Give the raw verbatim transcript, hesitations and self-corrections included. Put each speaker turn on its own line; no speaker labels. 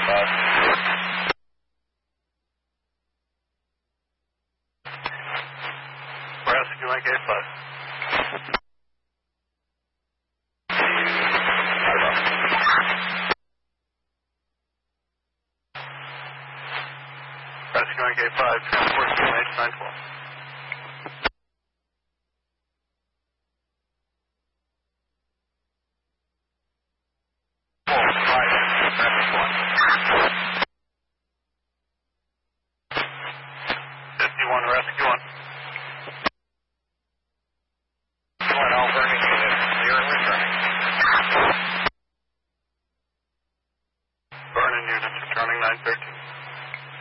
five.
Rescue one K five. Rescue one K five, transport to H nine twelve. fifty-one, rescue one.